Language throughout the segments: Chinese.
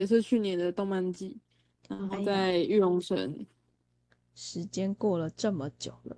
也是去年的动漫季，然后哎呀， 在玉龙城。 时间过了这么久了。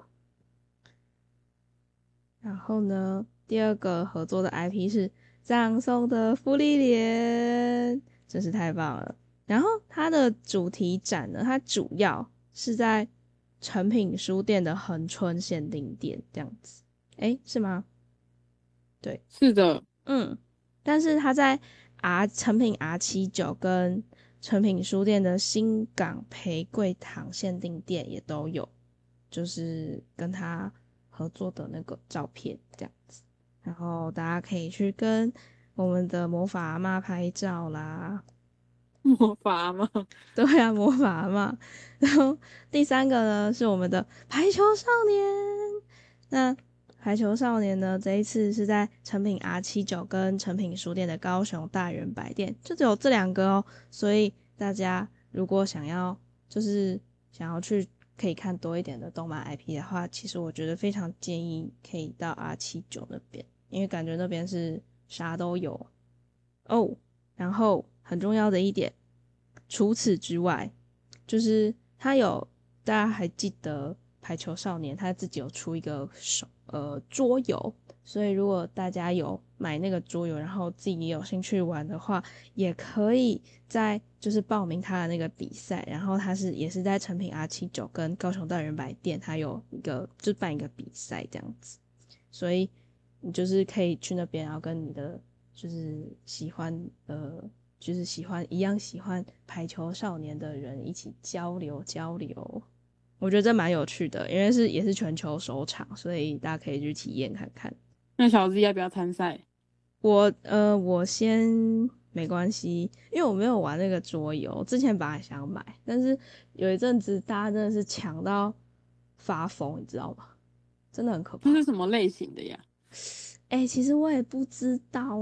然后呢，第二个合作的 IP 是葬送的芙莉莲，真是太棒了。然后它的主题展呢，它主要是在诚品书店的恒春限定店这样子。诶，是吗？对， 是的。 嗯，但是它在诚品 R79跟诚品书店的新港玫瑰堂限定店也都有，就是跟他合作的那个照片这样子。然后大家可以去跟我们的魔法阿嬷拍照啦。 魔法吗？ 对啊，魔法阿嬷。然后第三个呢是我们的排球少年。那排球少年呢，这一次是在成品 R79跟成品书店的高雄大圆百店，就只有这两个哦。所以大家如果就是想要去可以看多一点的动漫 IP 的话，其实我觉得非常建议可以到 R79那边，因为感觉那边是啥都有哦。然后很重要的一点，除此之外，就是他有大家还记得排球少年他自己有出一个桌游，所以如果大家有买那个桌游，然后自己也有兴趣玩的话，也可以在就是报名他的那个比赛，然后也是在成品 R79跟高雄大圆百店，他有就办一个比赛这样子，所以你就是可以去那边，然后跟你的就是喜欢就是一样喜欢排球少年的人一起交流交流。我觉得这蛮有趣的，因为也是全球首场，所以大家可以去体验看看。 那小子要不要参赛？ 我先没关系，因为我没有玩那个桌游，之前本来想买，但是有一阵子大家真的是抢到发疯，你知道吗？真的很可怕。 那是什么类型的呀？ 其实我也不知道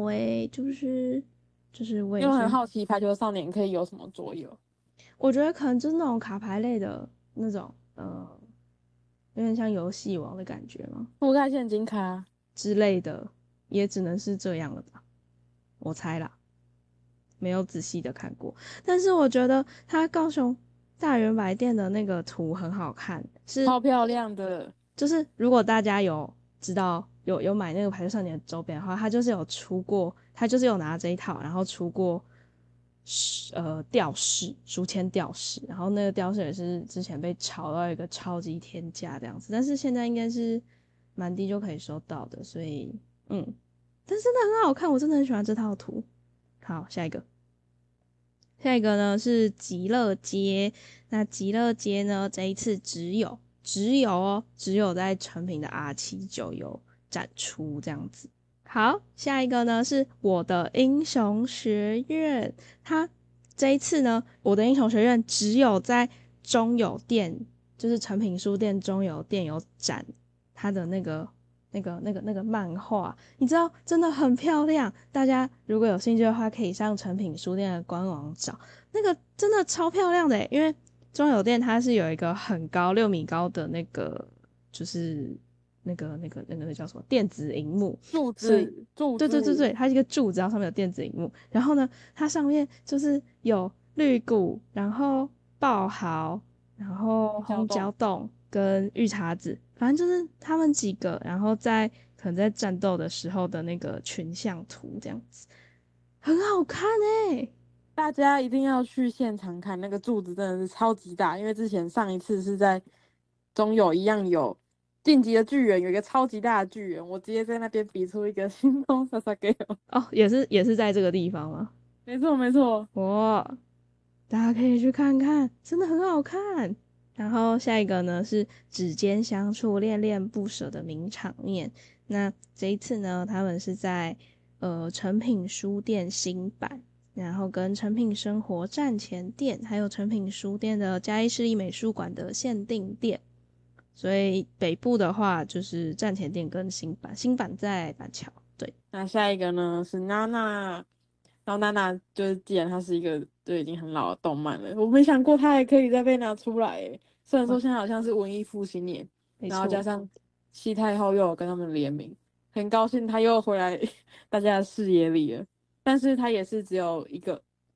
就是我因为我很也是， 好奇排球少年可以有什么作用。 我觉得可能就是那种卡牌类的那种，有点像游戏王的感觉嘛覆盖现金卡。 之类的，也只能是这样了吧，我猜啦。没有仔细的看过，但是我觉得它高雄大圆白店的那个图很好看， 超漂亮的。 就是如果大家知道有买那个排球少年的周边的话，他就是有出过，他就是有拿这一套，然后出过吊饰书签吊饰，然后那个吊饰也是之前被炒到一个超级天价这样子，但是现在应该是蛮低就可以收到的，所以但是真的很好看，我真的很喜欢这套图。好，下一个呢是极乐街。那极乐街呢，这一次只有在成品的 R79有展出这样子。好，下一个呢是我的英雄学院，它这一次呢，我的英雄学院只有在中友店，就是成品书店中友店有展它的那个漫画，你知道真的很漂亮。大家如果有兴趣的话，可以上成品书店的官网找，那个真的超漂亮的耶，因为中友店它是有一个很高6米高的那个，就是那个叫什么电子荧幕， 柱所以子，柱子。 对对对对，它是一个柱子，然后上面有电子荧幕，然后呢，它上面就是有绿谷，然后爆豪，然后轰焦交动。 冻跟御茶子，反正就是他们几个，然后可能在战斗的时候的那个群像图这样子，很好看诶。 大家一定要去现场看那个柱子，真的是超级大。因为之前上一次是在中友一样有晋级的巨人，有一个超级大的巨人，我直接在那边比出一个心动萨萨给我。 哦，也是在这个地方吗？ 没错没错。 哇，大家可以去看看，真的很好看。然后下一个呢是指尖相触，恋恋不舍的名场面。那这一次呢，他们是在诚品书店新版，然后跟诚品生活站前店，还有诚品书店的嘉义市立美术馆的限定店。所以北部的话就是站前店跟新版，新版在板桥。对， 那下一个呢是娜娜，然后娜娜就是既然它是一个就已经很老的动漫了，我没想过它还可以再被拿出来诶。虽然说现在好像是文艺复兴年，然后加没错。 上西太后又有跟他们联名，很高兴他又回来大家的视野里了。但是它也是只有一个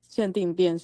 限定店